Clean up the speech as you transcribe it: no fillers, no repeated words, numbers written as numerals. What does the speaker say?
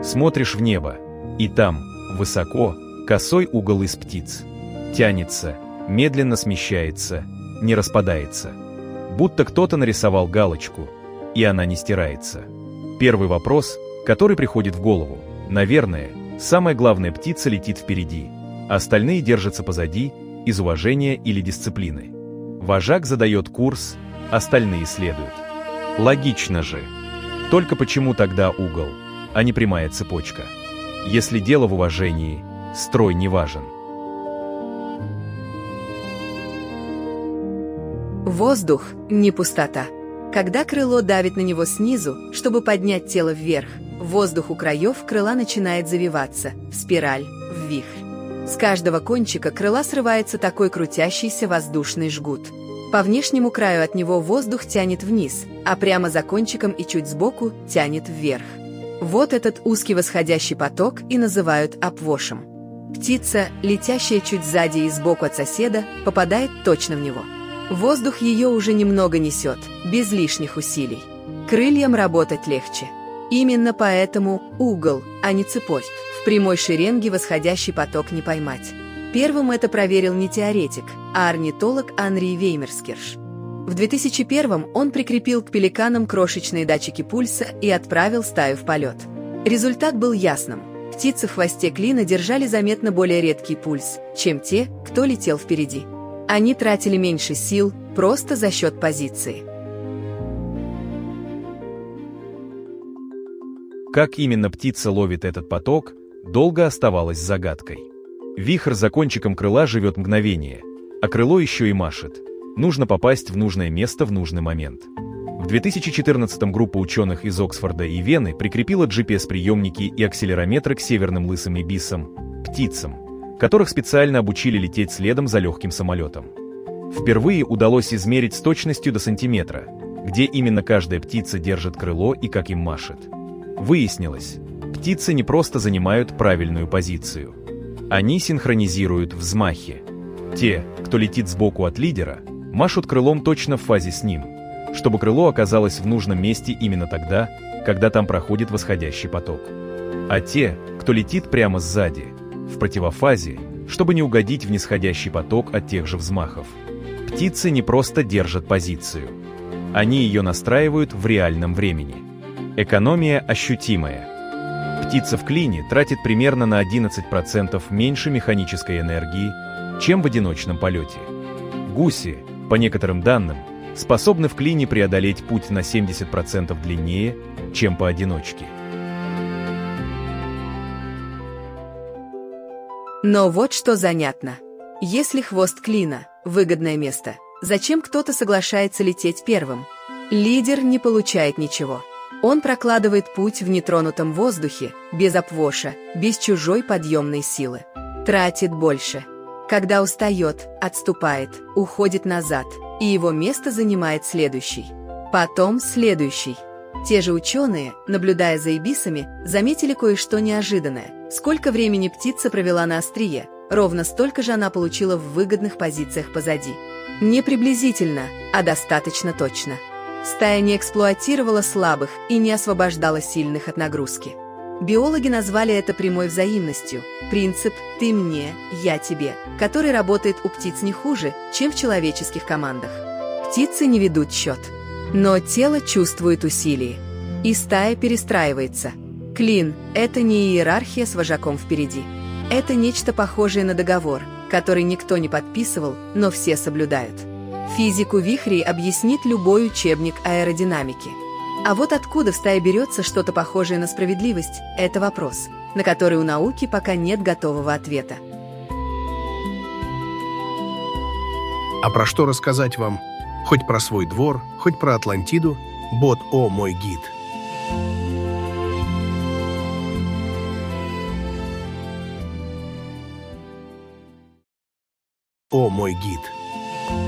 Смотришь в небо, и там, высоко, косой угол из птиц. Тянется, медленно смещается, не распадается. Будто кто-то нарисовал галочку, и она не стирается. Первый вопрос, который приходит в голову. Наверное, самая главная птица летит впереди, остальные держатся позади из уважения или дисциплины. Вожак задает курс, остальные следуют. Логично же. Только почему тогда угол, а не прямая цепочка? Если дело в уважении, строй не важен. Воздух – не пустота. Когда крыло давит на него снизу, чтобы поднять тело вверх, воздух у краев крыла начинает завиваться, в спираль, в вихрь. С каждого кончика крыла срывается такой крутящийся воздушный жгут. По внешнему краю от него воздух тянет вниз, а прямо за кончиком и чуть сбоку тянет вверх. Вот этот узкий восходящий поток и называют обвошем. Птица, летящая чуть сзади и сбоку от соседа, попадает точно в него. Воздух ее уже немного несет, без лишних усилий. Крыльям работать легче. Именно поэтому угол, а не цепочка. В прямой шеренге восходящий поток не поймать. Первым это проверил не теоретик, а орнитолог Анри Веймерскирш. В 2001 он прикрепил к пеликанам крошечные датчики пульса и отправил стаю в полет. Результат был ясным. Птицы в хвосте клина держали заметно более редкий пульс, чем те, кто летел впереди. Они тратили меньше сил просто за счет позиции. Как именно птица ловит этот поток, долго оставалось загадкой. Вихрь за кончиком крыла живет мгновение, а крыло еще и машет. Нужно попасть в нужное место в нужный момент. В 2014 группа ученых из Оксфорда и Вены прикрепила GPS-приемники и акселерометры к северным лысым ибисам, птицам, которых специально обучили лететь следом за легким самолетом. Впервые удалось измерить с точностью до сантиметра, где именно каждая птица держит крыло и как им машет. Выяснилось, птицы не просто занимают правильную позицию. Они синхронизируют взмахи. Те, кто летит сбоку от лидера, машут крылом точно в фазе с ним, чтобы крыло оказалось в нужном месте именно тогда, когда там проходит восходящий поток. А те, кто летит прямо сзади, в противофазе, чтобы не угодить в нисходящий поток от тех же взмахов. Птицы не просто держат позицию. Они ее настраивают в реальном времени. Экономия ощутимая. Птица в клине тратит примерно на 11% меньше механической энергии, чем в одиночном полете. Гуси, по некоторым данным, способны в клине преодолеть путь на 70% длиннее, чем поодиночке. Но вот что занятно. Если хвост клина – выгодное место, зачем кто-то соглашается лететь первым? Лидер не получает ничего. Он прокладывает путь в нетронутом воздухе, без обвоша, без чужой подъемной силы. Тратит больше. Когда устает, отступает, уходит назад, и его место занимает следующий. Потом следующий. Те же ученые, наблюдая за ибисами, заметили кое-что неожиданное. Сколько времени птица провела на острие, ровно столько же она получила в выгодных позициях позади. Не приблизительно, а достаточно точно. Стая не эксплуатировала слабых и не освобождала сильных от нагрузки. Биологи назвали это прямой взаимностью, принцип «ты мне, я тебе», который работает у птиц не хуже, чем в человеческих командах. Птицы не ведут счет, но тело чувствует усилие, и стая перестраивается. Клин – это не иерархия с вожаком впереди. Это нечто похожее на договор, который никто не подписывал, но все соблюдают. Физику вихрей объяснит любой учебник аэродинамики. А вот откуда в стае берется что-то похожее на справедливость – это вопрос, на который у науки пока нет готового ответа. А про что рассказать вам? Хоть про свой двор, хоть про Атлантиду, бот «О, мой гид». «О, мой гид».